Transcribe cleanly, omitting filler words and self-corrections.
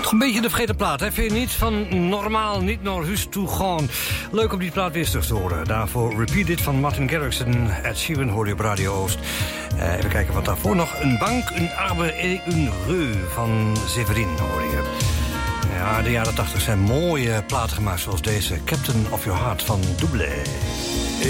Toch een beetje de vergeten plaat, hè? Vind je niet? Van Normaal niet naar huis toe gaan. Leuk om die plaat weer terug te horen. Daarvoor Repeat It van Martin Garrixen. Ed Sheeran hoor je op Radio Oost. Even kijken wat daarvoor nog. Een bank, een arbe et een reu van Severin hoor je. Ja, de jaren 80 zijn mooie platen gemaakt zoals deze. Captain of Your Heart van Double.